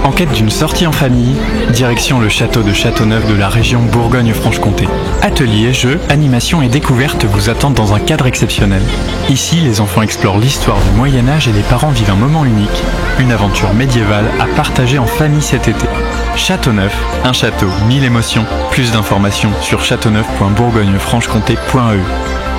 En quête d'une sortie en famille, direction le château de Châteauneuf de la région Bourgogne-Franche-Comté. Ateliers, jeux, animations et découvertes vous attendent dans un cadre exceptionnel. Ici, les enfants explorent l'histoire du Moyen-Âge et les parents vivent un moment unique, une aventure médiévale à partager en famille cet été. Châteauneuf, un château, 1000 émotions. Plus d'informations sur châteauneuf.bourgognefranchecomté.eu.